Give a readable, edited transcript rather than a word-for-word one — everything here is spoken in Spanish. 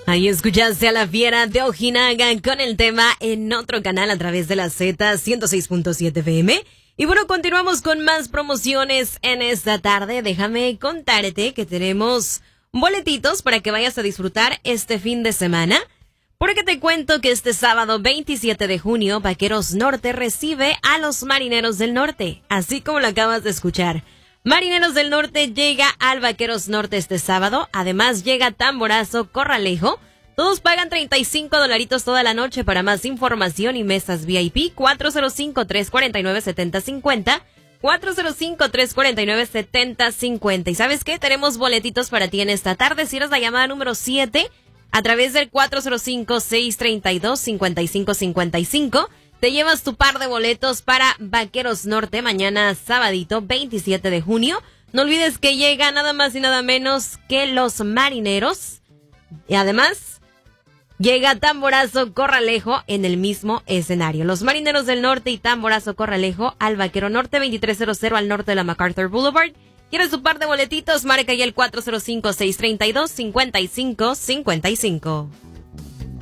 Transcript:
Ahí escuchaste a la Fiera de Ojinaga con el tema en otro canal a través de la Z 106.7 FM. Y bueno, continuamos con más promociones en esta tarde. Déjame contarte que tenemos boletitos para que vayas a disfrutar este fin de semana. Porque te cuento que este sábado 27 de junio, Vaqueros Norte recibe a los Marineros del Norte, así como lo acabas de escuchar. Marineros del Norte llega al Vaqueros Norte este sábado. Además llega Tamborazo Corralejo. Todos pagan $35 toda la noche. Para más información y mesas VIP, 405-349-7050. 405-349-7050. ¿Y sabes qué? Tenemos boletitos para ti en esta tarde. Si eres la llamada número 7, a través del 405-632-5555. Te llevas tu par de boletos para Vaqueros Norte mañana sabadito 27 de junio. No olvides que llega nada más y nada menos que los Marineros. Y además llega Tamborazo Corralejo en el mismo escenario. Los Marineros del Norte y Tamborazo Corralejo al Vaquero Norte 2300 al norte de la MacArthur Boulevard. ¿Quieres tu par de boletitos? Marca ya el 405-632-5555.